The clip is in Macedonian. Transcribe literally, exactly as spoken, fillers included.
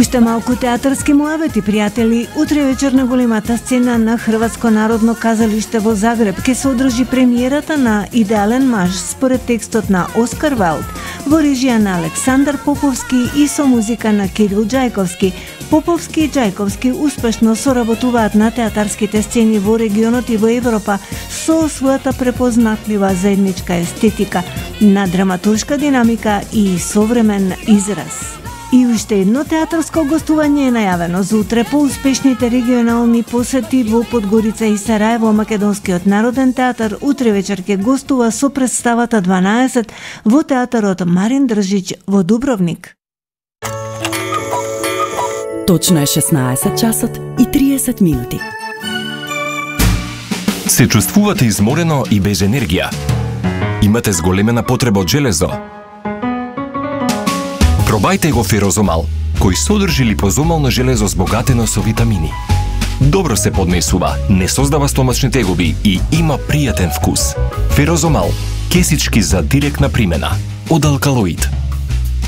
Уште малку театарски муавети, пријатели. Утре вечер на големата сцена на Хрватско народно казалиште во Загреб ќе се одржи премиерата на Идеален маж според текстот на Оскар Вайлд во режија на Александар Поповски и со музика на Кирил Џајковски. Поповски и Џајковски успешно соработуваат на театарските сцени во регионот и во Европа со својата препознатлива заедничка естетика, на драматуршка динамика и современ израз. И уште едно театарско гостување е најавено за утре по успешните регионални посети во Подгорица и Сараево. Македонскиот народен театар утре вечер ќе гостува со представата дванаесет во театарот Марин Држич во Дубровник. Точно е шеснаесет часот и триесет минути. Се чувствувате изморено и без енергија? Имате зголемена потреба од железо? Пробајте го Ферозомал, кој содржи липозомално железо збогатено со витамини. Добро се поднесува, не создава стомачни тегоби и има пријатен вкус. Ферозомал, кесички за директна примена, од Алкалоид.